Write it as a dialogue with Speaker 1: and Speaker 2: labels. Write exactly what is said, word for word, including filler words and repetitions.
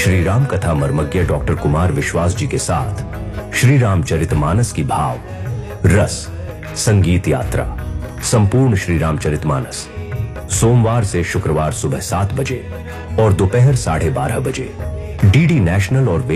Speaker 1: श्री राम कथा मर्मज्ञ डॉक्टर कुमार विश्वास जी के साथ श्री रामचरितमानस की भाव रस संगीत यात्रा संपूर्ण श्री रामचरितमानस सोमवार से शुक्रवार सुबह सात बजे और दोपहर साढ़े बारह बजे डीडी नेशनल और